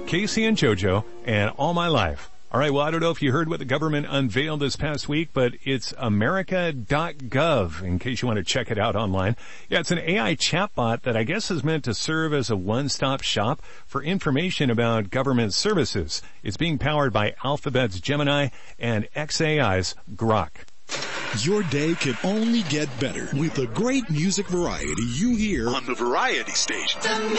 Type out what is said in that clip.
Casey and JoJo, and All My Life. All right, well, I don't know if you heard what the government unveiled this past week, but it's America.gov, in case you want to check it out online. Yeah, it's an AI chatbot that I guess is meant to serve as a one-stop shop for information about government services. It's being powered by Alphabet's Gemini and xAI's Grok. Your day can only get better with the great music variety you hear on the Variety Station.